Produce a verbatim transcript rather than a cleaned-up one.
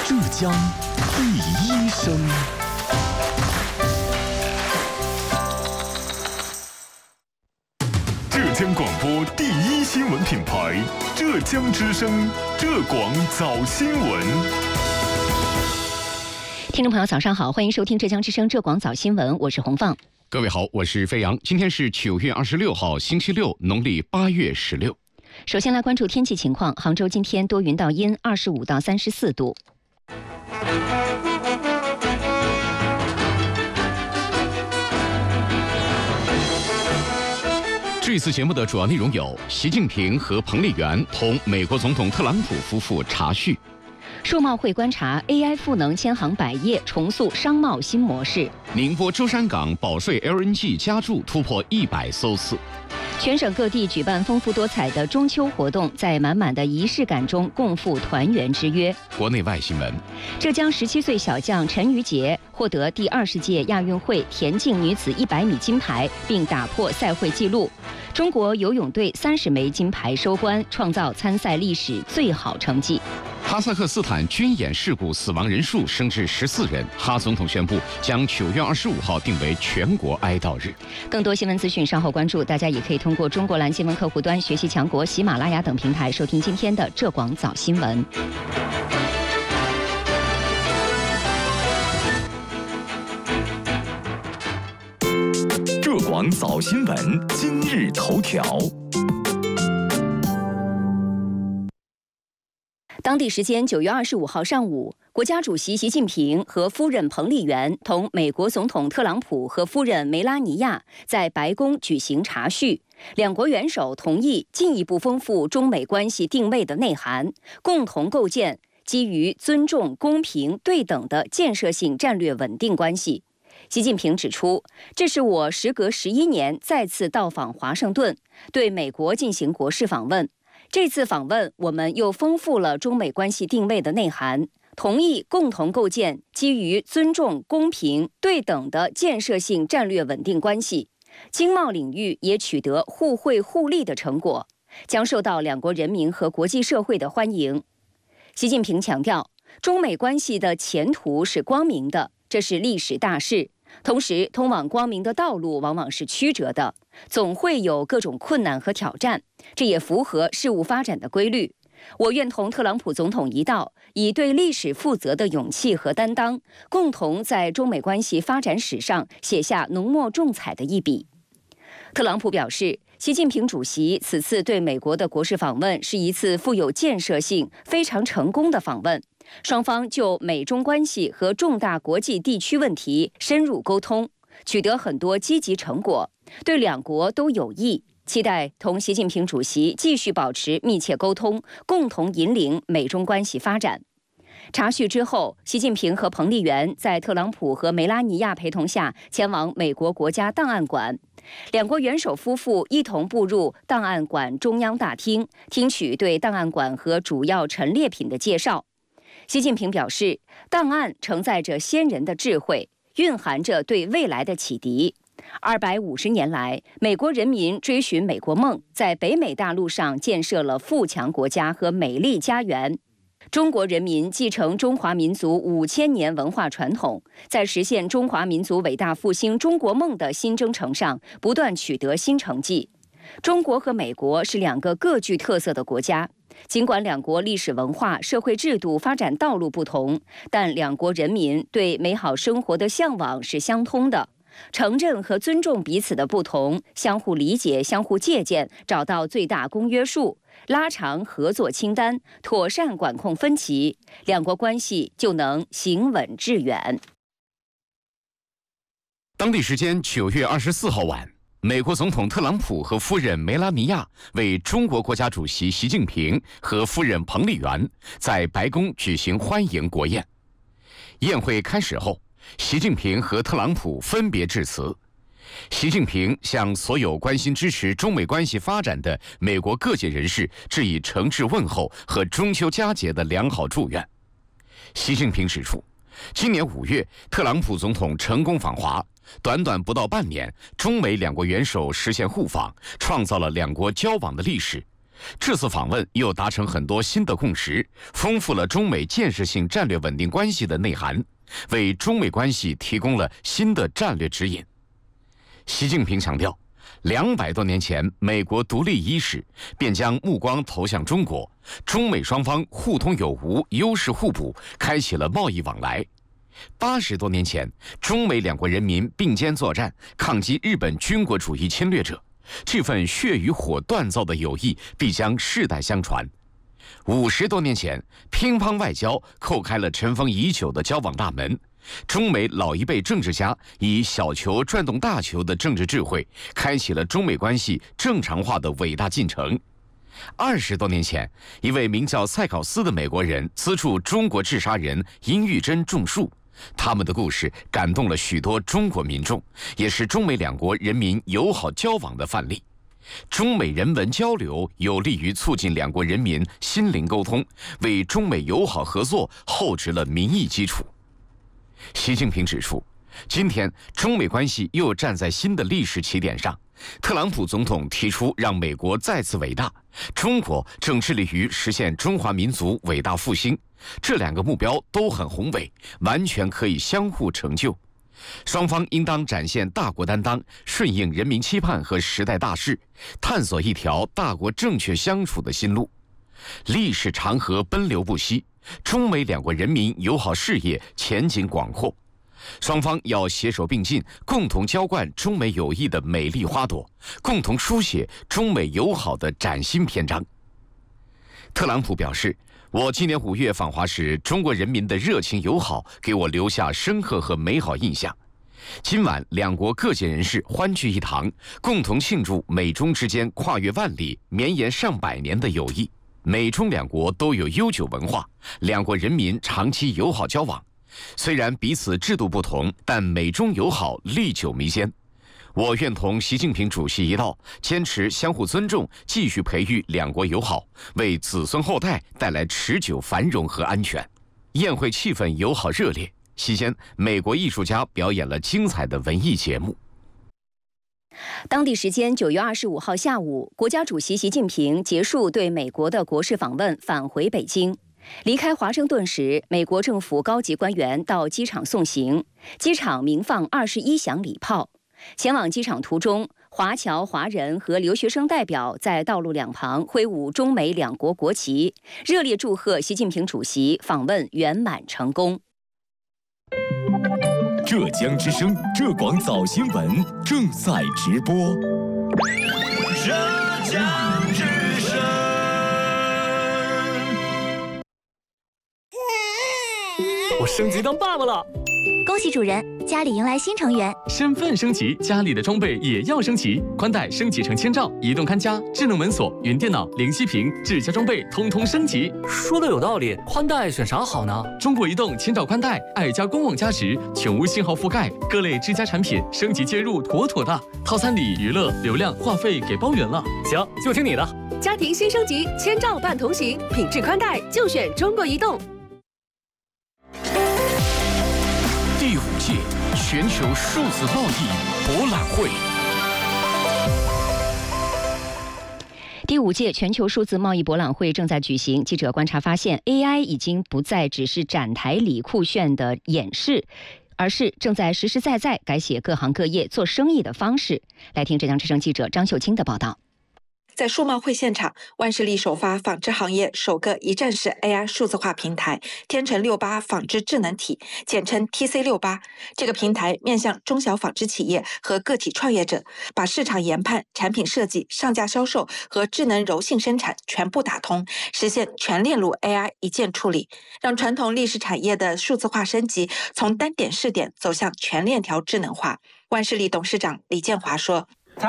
浙江第一声。浙江广播第一新闻品牌，浙江之声，浙广早新闻。 听众朋友，早上好，欢迎收听浙江之声浙广早新闻，我是洪放。 各位好，我是飞扬。今天是九月二十六号，星期六，农历八月十六。 首先来关注天气情况，杭州今天多云到阴，二十五到三十四度。 这次节目的主要内容有：习近平和彭丽媛同美国总统特朗普夫妇茶叙； 数贸会观察 A I 赋能千行百业，重塑商贸新模式； 宁波舟山港保税 L N G 加注突破一百艘次。 全省各地举办丰富多彩的中秋活动，在满满的仪式感中共赴团圆之约。 国内外新闻： 浙江十七岁小将陈瑜杰获得第二十届亚运会田径女子一百米金牌，并打破赛会纪录。中国游泳队三十枚金牌收官，创造参赛历史最好成绩。 哈萨克斯坦军演事故死亡人数升至十四人，哈总统宣布将九月二十五号定为全国哀悼日。 更多新闻资讯稍后关注，大家也可以通过中国蓝新闻客户端、学习强国、喜马拉雅等平台收听今天的浙广早新闻。 浙广早新闻今日头条。 当地时间九月二十五号上午，国家主席习近平和夫人彭丽媛同美国总统特朗普和夫人梅拉尼亚在白宫举行茶叙，两国元首同意进一步丰富中美关系定位的内涵，共同构建基于尊重、公平、对等的建设性战略稳定关系。习近平指出，这是我时隔十一年再次到访华盛顿，对美国进行国事访问。这次访问，我们又丰富了中美关系定位的内涵，同意共同构建基于尊重、公平、对等的建设性战略稳定关系。经贸领域也取得互惠互利的成果，将受到两国人民和国际社会的欢迎。习近平强调，中美关系的前途是光明的，这是历史大势。同时，通往光明的道路往往是曲折的，总会有各种困难和挑战，这也符合事物发展的规律。我愿同特朗普总统一道，以对历史负责的勇气和担当，共同在中美关系发展史上写下浓墨重彩的一笔。特朗普表示，习近平主席此次对美国的国事访问是一次富有建设性、非常成功的访问。双方就美中关系和重大国际地区问题深入沟通，取得很多积极成果，对两国都有益。期待同习近平主席继续保持密切沟通，共同引领美中关系发展。茶叙之后，习近平和彭丽媛在特朗普和梅拉尼亚陪同下前往美国国家档案馆，两国元首夫妇一同步入档案馆中央大厅，听取对档案馆和主要陈列品的介绍。习近平表示，档案承载着先人的智慧，蕴含着对未来的启迪。二百五十年来，美国人民追寻美国梦，在北美大陆上建设了富强国家和美丽家园。中国人民继承中华民族五千年文化传统，在实现中华民族伟大复兴中国梦的新征程上不断取得新成绩。中国和美国是两个各具特色的国家，尽管两国历史文化、社会制度发展道路不同，但两国人民对美好生活的向往是相通的。承认和尊重彼此的不同，相互理解、相互借鉴，找到最大公约数，拉长合作清单，妥善管控分歧，两国关系就能行稳致远。 当地时间九月二十四号晚，美国总统特朗普和夫人梅拉尼亚为中国国家主席习近平和夫人彭丽媛在白宫举行欢迎国宴。宴会开始后，习近平和特朗普分别致辞。习近平向所有关心支持中美关系发展的美国各界人士致以诚挚问候和中秋佳节的良好祝愿。习近平指出，今年五月，特朗普总统成功访华，短短不到半年，中美两国元首实现互访，创造了两国交往的历史。 这次访问又达成很多新的共识，丰富了中美建设性战略稳定关系的内涵，为中美关系提供了新的战略指引。习近平强调，两百多年前美国独立伊始，便将目光投向中国，中美双方互通有无，优势互补，开启了贸易往来。八十多年前，中美两国人民并肩作战，抗击日本军国主义侵略者，这份血与火锻造的友谊必将世代相传。五十多年前，乒乓外交叩开了尘封已久的交往大门。中美老一辈政治家以小球转动大球的政治智慧，开启了中美关系正常化的伟大进程。二十多年前，一位名叫塞考斯的美国人资助中国治沙人殷玉珍种树，他们的故事感动了许多中国民众，也是中美两国人民友好交往的范例。中美人文交流有利于促进两国人民心灵沟通，为中美友好合作厚植了民意基础。习近平指出，今天中美关系又站在新的历史起点上。特朗普总统提出让美国再次伟大，中国正致力于实现中华民族伟大复兴，这两个目标都很宏伟，完全可以相互成就。双方应当展现大国担当，顺应人民期盼和时代大势，探索一条大国正确相处的新路。历史长河奔流不息，中美两国人民友好事业前景广阔，双方要携手并进，共同浇灌中美友谊的美丽花朵，共同书写中美友好的崭新篇章。特朗普表示，我今年五月访华时，中国人民的热情友好给我留下深刻和美好印象。今晚两国各界人士欢聚一堂，共同庆祝美中之间跨越万里、绵延上百年的友谊。美中两国都有悠久文化，两国人民长期友好交往。虽然彼此制度不同，但美中友好历久弥坚。我愿同习近平主席一道，坚持相互尊重，继续培育两国友好，为子孙后代带来持久繁荣和安全。宴会气氛友好热烈，期间美国艺术家表演了精彩的文艺节目。 当地时间九月二十五号下午，国家主席习近平结束对美国的国事访问，返回北京。离开华盛顿时，美国政府高级官员到机场送行，机场鸣放二十一响礼炮。前往机场途中，华侨华人和留学生代表在道路两旁挥舞中美两国国旗，热烈祝贺习近平主席访问圆满成功。 浙江之声浙广早新闻正在直播。浙江之声。 我升级当爸爸了， 恭喜主人，家里迎来新成员。 身份升级，家里的装备也要升级，宽带升级成千兆，移动看家、智能门锁、云电脑、零息屏、智家装备通通升级。说的有道理，宽带选啥好呢？中国移动千兆宽带，爱家官网加值，全无信号覆盖，各类智家产品升级接入妥妥的。套餐里娱乐、流量、话费给包圆了。行，就听你的。 家庭新升级，千兆伴同行，品质宽带就选中国移动。 第五届全球数字贸易博览会。 第五届全球数字贸易博览会正在举行。记者观察发现 ，A I 已经不再只是展台里酷炫的演示，而是正在实实在在改写各行各业做生意的方式。来听浙江之声记者张秀清的报道。 在数贸会现场，万世力首发纺织行业首个一站式 A I 数字化平台天成六八纺织智能体，简称 T C 六八。这个平台面向中小纺织企业和个体创业者，把市场研判、产品设计、上架销售和智能柔性生产全部打通，实现全链路 A I 一键处理，让传统历史产业的数字化升级从单点试点走向全链条智能化。万世力董事长李建华说：“